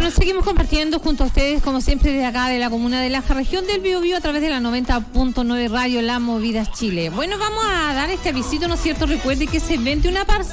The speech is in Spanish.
Bueno, seguimos compartiendo junto a ustedes, como siempre, desde acá de la comuna de Laja, región del Biobío, a través de la 90.9 Radio La Movidas Chile. Bueno, vamos a dar este avisito, ¿no es cierto? Recuerde que se vende una parcela